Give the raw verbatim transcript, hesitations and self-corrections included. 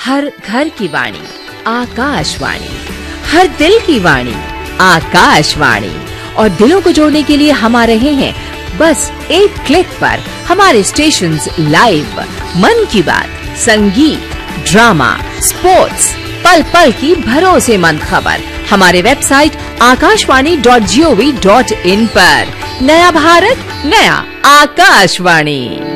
हर घर की वाणी आकाशवाणी, हर दिल की वाणी आकाशवाणी। और दिलों को जोड़ने के लिए हम आ रहे हैं बस एक क्लिक पर। हमारे स्टेशंस लाइव, मन की बात, संगीत, ड्रामा, स्पोर्ट्स, पल पल की भरोसेमंद खबर हमारे website Akashvani dot G O V dot in पर। नया भारत, नया आकाशवाणी।